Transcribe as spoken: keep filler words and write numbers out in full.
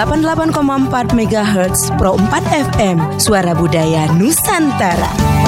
delapan puluh delapan koma empat megahertz Pro empat F M, Suara Budaya Nusantara.